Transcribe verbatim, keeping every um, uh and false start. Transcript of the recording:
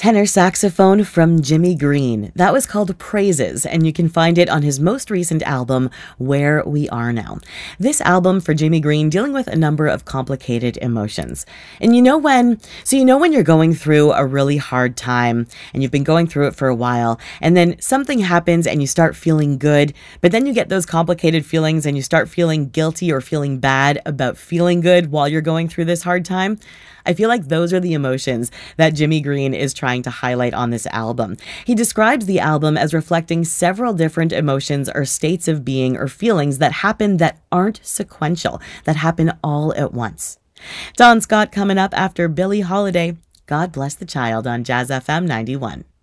tenor saxophone from Jimmy Green. That was called Praises, and you can find it on his most recent album, Where We Are Now. This album for Jimmy Green dealing with a number of complicated emotions. And you know when, so you know when you're going through a really hard time and you've been going through it for a while, and then something happens and you start feeling good, but then you get those complicated feelings and you start feeling guilty or feeling bad about feeling good while you're going through this hard time? I feel like those are the emotions that Jimmy Green is trying to highlight on this album. He describes the album as reflecting several different emotions or states of being or feelings that happen that aren't sequential, that happen all at once. Dawn Scott coming up after Billie Holiday. God Bless the Child on Jazz F M ninety-one.